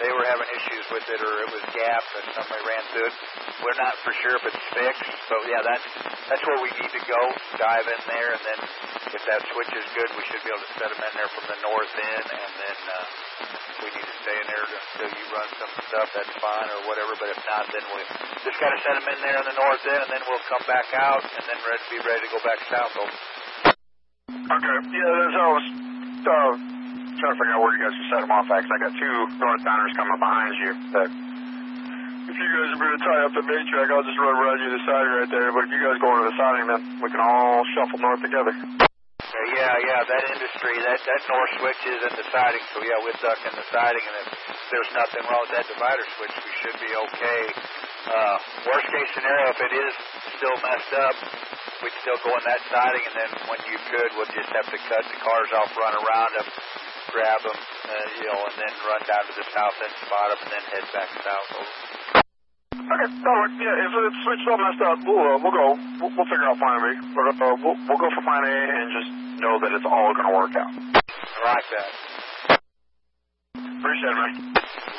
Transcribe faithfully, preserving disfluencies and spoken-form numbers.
they were having issues with it, or it was gapped and somebody ran through it. We're not for sure if it's fixed, but yeah, that's that's where we need to go. Dive in there, and then if that switch is good, we should be able to set them in there from the north end, and then uh, we need to stay in there until you run some stuff. That's fine, or whatever. But if not, then we just got to set them in there in the north end, and then we'll come back out, and then ready, be ready to go back south. Okay. Yeah, that's how I was uh, trying to figure out where you guys can set them off at, 'cause I got two northbounders coming behind you. That if you guys are going to tie up the main track, I'll just run around you the siding right there. But if you guys go into the siding, then we can all shuffle north together. Okay, yeah, yeah, that industry, that, that north switch is in the siding, so yeah, we'll duck in the siding, and if there's nothing wrong with that divider switch, we should be okay. Uh, worst case scenario, if it is still messed up, we'd still go in that siding, and then when you could, we'll just have to cut the cars off, run around them, grab them, uh, you know, and then run down to the south end, spot them, and then head back south. Okay, all right, yeah, if it's switched all messed up, we'll, uh, we'll go, we'll, we'll figure out plan B. But, uh, we'll, we'll go for plan A and just know that it's all going to work out. I like that. Appreciate it, man.